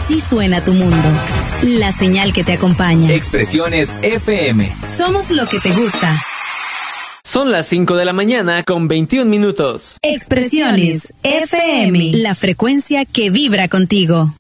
Así suena tu mundo. La señal que te acompaña. Expresiones FM. Somos lo que te gusta. Son las 5 de la mañana con 21 minutos. Expresiones FM. La frecuencia que vibra contigo.